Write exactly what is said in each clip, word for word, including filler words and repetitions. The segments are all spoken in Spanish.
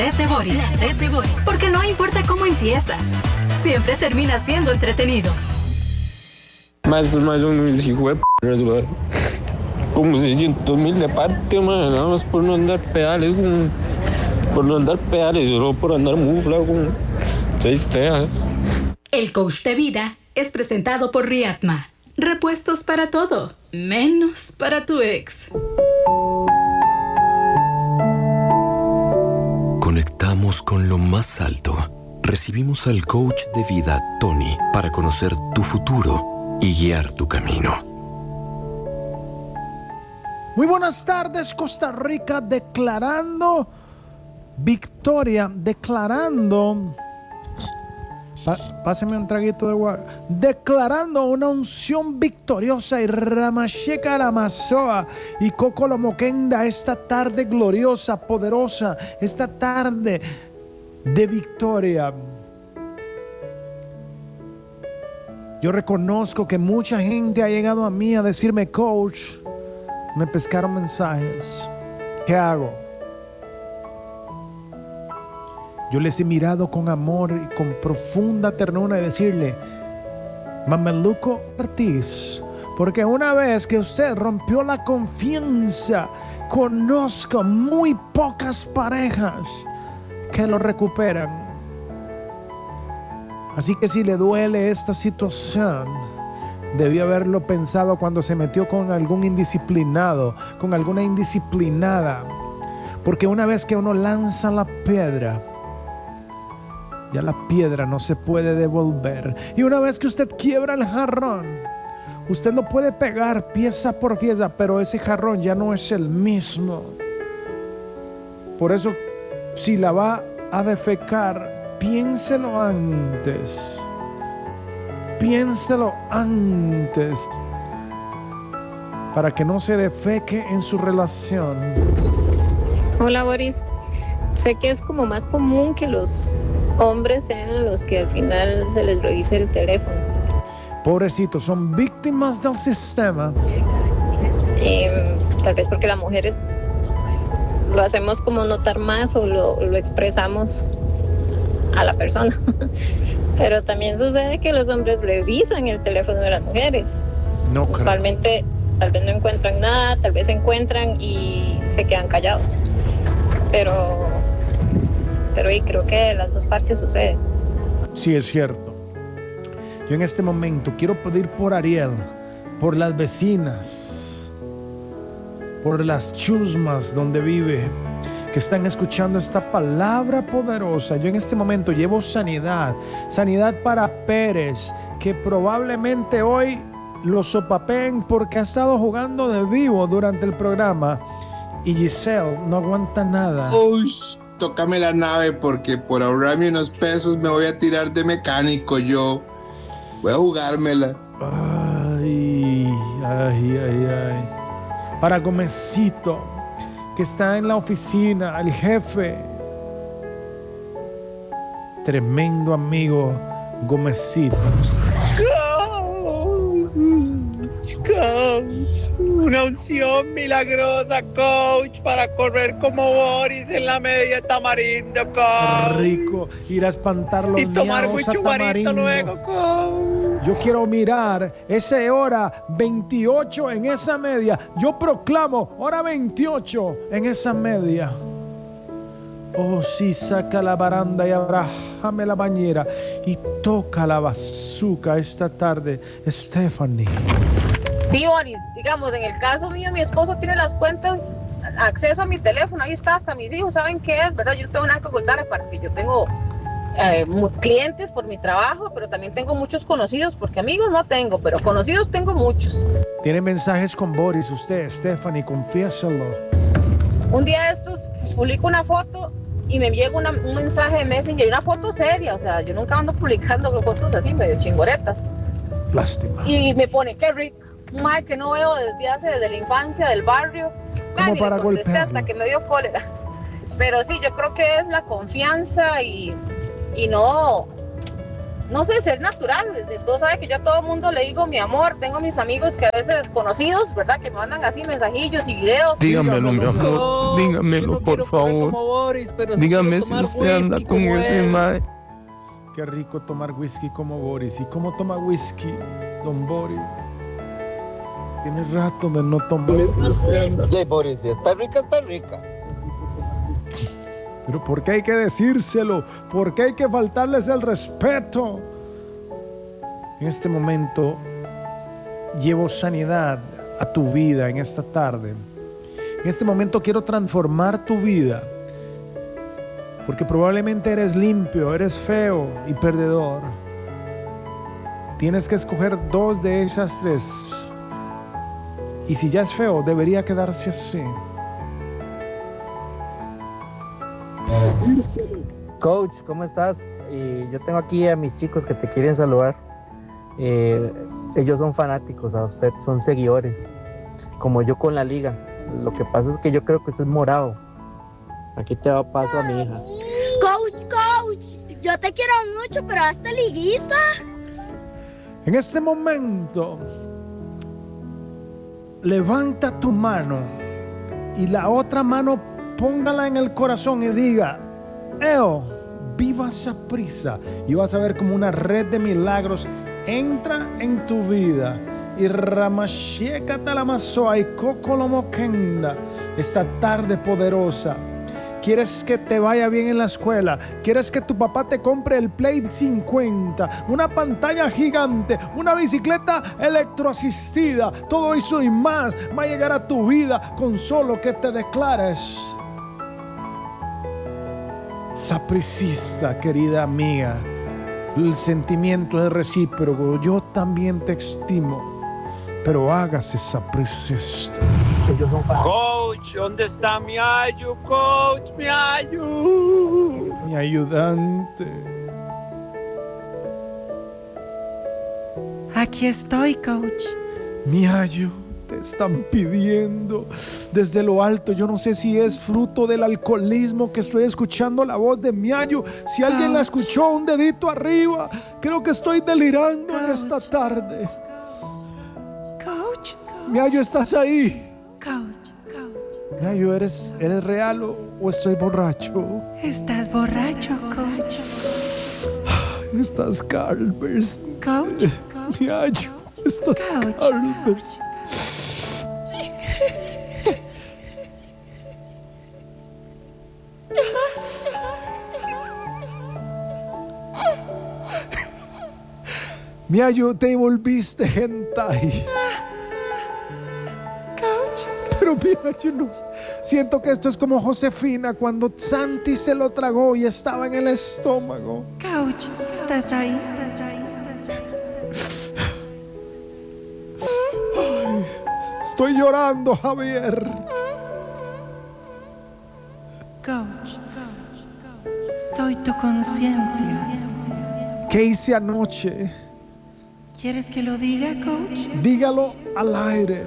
red de Boris. La red de Boris. Porque no importa cómo empieza, siempre termina siendo entretenido. Más, pues más un hijo de p***, como seiscientos mil de parte, man, nada más por no andar pedales, man, por no andar pedales, solo por andar mufla, con seis teas. El coach de vida es presentado por Riatma. Repuestos para todo, menos para tu ex. Conectamos con lo más alto. Recibimos al coach de vida, Tony, para conocer tu futuro y guiar tu camino. Muy buenas tardes, Costa Rica, declarando victoria, declarando... Pa- páseme un traguito de agua. Declarando una unción victoriosa y Ramasheca Ramazoa y Coco Lomoquenda esta tarde gloriosa, poderosa, esta tarde de victoria. Yo reconozco que mucha gente ha llegado a mí a decirme, coach, me pescaron mensajes. ¿Qué hago? Yo les he mirado con amor y con profunda ternura y decirle, Mameluco Ortiz, porque una vez que usted rompió la confianza, conozco muy pocas parejas que lo recuperan. Así que si le duele esta situación, debió haberlo pensado cuando se metió con algún indisciplinado, con alguna indisciplinada. Porque una vez que uno lanza la piedra, ya la piedra no se puede devolver. Y una vez que usted quiebra el jarrón, usted lo puede pegar pieza por pieza, pero ese jarrón ya no es el mismo. Por eso, si la va a defecar, piénselo antes. Piénselo antes. Para que no se defeque en su relación. Hola, Boris. Sé que es como más común que los hombres sean los que al final se les revise el teléfono. Pobrecitos, son víctimas del sistema. Eh, tal vez porque las mujeres lo hacemos como notar más o lo, lo expresamos a la persona. Pero también sucede que los hombres revisan el teléfono de las mujeres. No creo. Usualmente tal vez no encuentran nada, tal vez encuentran y se quedan callados. Pero, pero y creo que de las dos partes sucede. Sí, es cierto. Yo en este momento quiero pedir por Ariel, por las vecinas, por las chusmas donde vive, que están escuchando esta palabra poderosa. Yo en este momento llevo sanidad, sanidad para Pérez, que probablemente hoy lo sopapeen porque ha estado jugando de vivo durante el programa. Y Giselle no aguanta nada. Uy, tócame la nave porque por ahorrarme unos pesos me voy a tirar de mecánico yo. Voy a jugármela. Ay, ay, ay, ay. Para Gomecito, que está en la oficina, el jefe. Tremendo amigo, Gomecito. Coach, una unción milagrosa, coach, para correr como Boris en la media tamarindo, coach. Rico, ir a espantar los y tomar miaos a mucho marito tamarindo. luego, coach. Yo quiero mirar ese hora veintiocho en esa media. Yo proclamo hora veintiocho en esa media. Oh, sí, saca la baranda y abrájame la bañera y toca la bazuca esta tarde, Stephanie. Sí, Boris, digamos, en el caso mío, mi esposo tiene las cuentas, acceso a mi teléfono, ahí está, hasta mis hijos saben qué es, ¿verdad? Yo no tengo nada que ocultar, porque yo tengo eh, clientes por mi trabajo, pero también tengo muchos conocidos, porque amigos no tengo, pero conocidos tengo muchos. Tiene mensajes con Boris usted, Stephanie, confiésalo. Un día de estos, pues, publico una foto y me llega una, un mensaje de Messenger, una foto seria, o sea, yo nunca ando publicando fotos así, medio chingoretas. Lástima. Y me pone, qué rico. Un mae que no veo desde hace, desde la infancia, del barrio. Como para le contesté golpearlo. hasta que me dio cólera. Pero sí, yo creo que es la confianza y, y no, no sé, ser natural. Mi esposo sabe que yo a todo mundo le digo mi amor. Tengo mis amigos que a veces desconocidos, ¿verdad? Que me mandan así mensajillos y videos. Dígamelo, mi amor, No, dígamelo, yo no por quiero correr favor. como Boris, pero sí Dígame quiero si tomar usted anda whisky con como ese él. mae. Qué rico tomar whisky como Boris. ¿Y cómo toma whisky, don Boris? Tiene rato de no tomar. Jay Boris, si está rica, está rica. Pero ¿por qué hay que decírselo? ¿Por qué hay que faltarles el respeto? En este momento llevo sanidad a tu vida en esta tarde. En este momento quiero transformar tu vida. Porque probablemente eres limpio, eres feo y perdedor. Tienes que escoger dos de esas tres. Y si ya es feo, debería quedarse así. Coach, ¿cómo estás? Eh, yo tengo aquí a mis chicos que te quieren saludar. Eh, ellos son fanáticos a usted, son seguidores, como yo con la liga. Lo que pasa es que yo creo que usted es morado. Aquí te va paso a mi hija. Coach, coach, yo te quiero mucho, pero hazte liguista. En este momento, levanta tu mano y la otra mano póngala en el corazón y diga: Eo, viva Saprissa. Y vas a ver como una red de milagros entra en tu vida. Y Ramasheka Talamasoa y Kokolomokenda, esta tarde poderosa. ¿Quieres que te vaya bien en la escuela? ¿Quieres que tu papá te compre el Play cincuenta? Una pantalla gigante, una bicicleta electroasistida. Todo eso y más va a llegar a tu vida con solo que te declares sapricista, querida amiga. El sentimiento es recíproco. Yo también te estimo, pero hágase sapricista. Ellos son fanáticos. Coach, ¿dónde está mi ayu? Coach, mi ayu. Mi ayudante. Aquí estoy, coach. Mi ayu, te están pidiendo desde lo alto. Yo no sé si es fruto del alcoholismo que estoy escuchando la voz de mi ayu. Si alguien la escuchó, un dedito arriba. Creo que estoy delirando en esta tarde. Coach. Mi ayu, ¿estás ahí? Coach, coach. Gallo, ¿eres, ¿eres real o, o estoy borracho? Estás borracho, coach. Estás Carlbers. Coach. Gallo, estás Carlbers. Miayo, te volviste hentai. Pero mira, yo no siento que esto es como Josefina cuando Santi se lo tragó y estaba en el estómago. Coach, estás ahí, estás ahí, estás ahí. Ay, estoy llorando, Javier. Coach, soy tu conciencia. ¿Qué hice anoche? ¿Quieres que lo diga, coach? Dígalo al aire.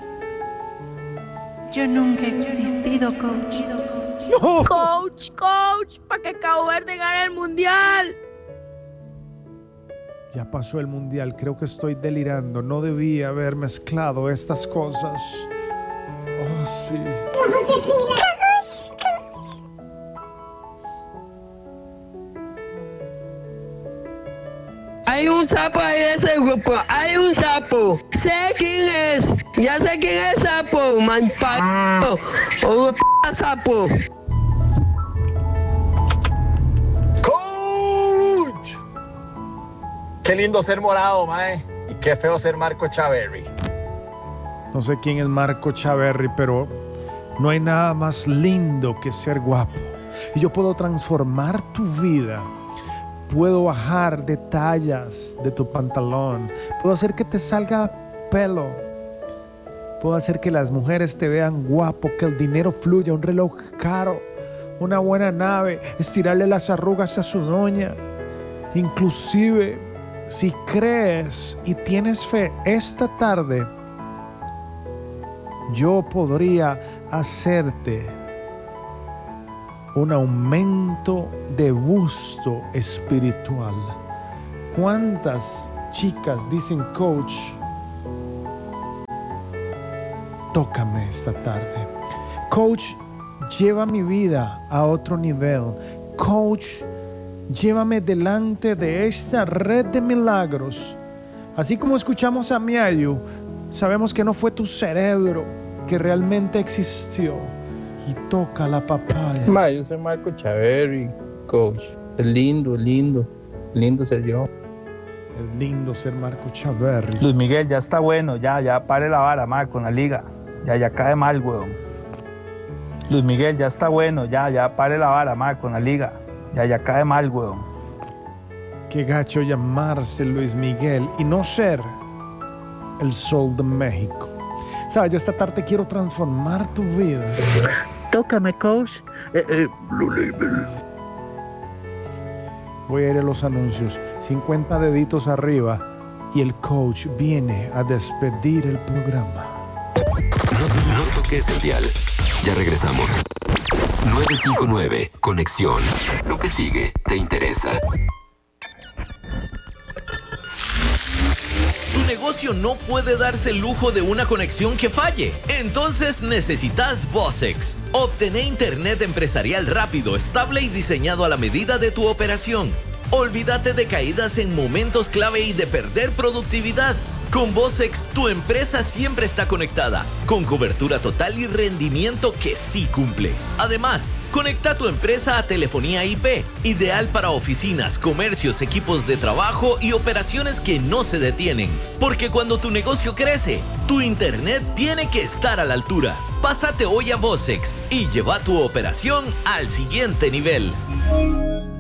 Yo nunca he existido, coach. No. Coach, coach, para que Cabo Verde gane el mundial. Ya pasó el mundial, creo que estoy delirando. No debía haber mezclado estas cosas. Oh, sí. Hay un sapo ahí de ese grupo, hay un sapo. Sé quién es, ya sé quién es sapo, manpado o p sapo. ¡Coach! Qué lindo ser morado, mae. Y qué feo ser Marco Chaverri. No sé quién es Marco Chaverri, pero no hay nada más lindo que ser guapo. Y yo puedo transformar tu vida. Puedo bajar detalles de tu pantalón. Puedo hacer que te salga pelo. Puedo hacer que las mujeres te vean guapo, que el dinero fluya, un reloj caro, una buena nave, estirarle las arrugas a su doña. Inclusive, si crees y tienes fe, esta tarde yo podría hacerte un aumento de busto espiritual. ¿Cuántas chicas dicen, coach, tócame esta tarde? Coach, lleva mi vida a otro nivel. Coach, llévame delante de esta red de milagros. Así como escuchamos a Miayu, sabemos que no fue tu cerebro que realmente existió. Y toca la papaya. Ma, yo soy Marco Chaverri, coach. Es lindo, lindo, lindo ser yo. Es lindo ser Marco Chaverri. Luis Miguel, ya está bueno, ya, ya pare la vara, ma, con la liga. Ya, ya cae mal, weón. Luis Miguel, ya está bueno, ya, ya pare la vara, ma, con la liga. Ya, ya cae mal, weón. Qué gacho llamarse Luis Miguel y no ser el Sol de México. Sabes, yo esta tarde quiero transformar tu vida. Tócame, coach. Eh, eh, Blue Label. Voy a ir a los anuncios. cincuenta deditos arriba y el coach viene a despedir el programa. No, no toques el dial. Ya regresamos. nueve cinco nueve, Conexión. Lo que sigue te interesa. Tu negocio no puede darse el lujo de una conexión que falle. Entonces necesitas Vosex. Obtené internet empresarial rápido, estable y diseñado a la medida de tu operación. Olvídate de caídas en momentos clave y de perder productividad. Con Vosex, tu empresa siempre está conectada, con cobertura total y rendimiento que sí cumple. Además, conecta tu empresa a telefonía I P, ideal para oficinas, comercios, equipos de trabajo y operaciones que no se detienen. Porque cuando tu negocio crece, tu internet tiene que estar a la altura. Pásate hoy a Vosex y lleva tu operación al siguiente nivel.